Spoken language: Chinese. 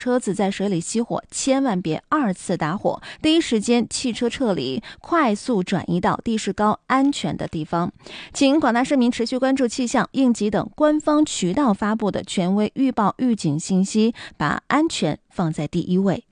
车子在水里熄火，千万别二次打火，第一时间汽车撤离，快速转移到地势高、安全的地方。请广大市民持续关注气象、应急等官方渠道发布的权威预报预警信息，把安全放在第一位。